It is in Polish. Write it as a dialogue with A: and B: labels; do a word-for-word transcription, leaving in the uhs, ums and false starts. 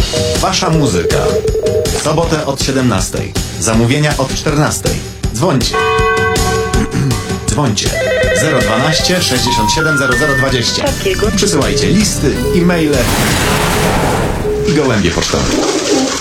A: Wasza muzyka. W sobotę od siedemnastej. Zamówienia od czternastej. Dzwońcie. Dzwońcie. zero dwanaście sześćdziesiąt siedem zero zero dwadzieścia.
B: Takiego.
A: Przysyłajcie listy, e-maile i gołębie pocztowe.